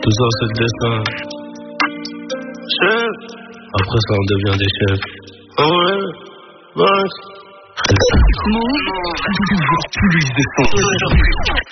Tout ça, c'est le destin. Chef. Après ça, on devient des chefs. Ah ouais. Move. Toujours plus de son.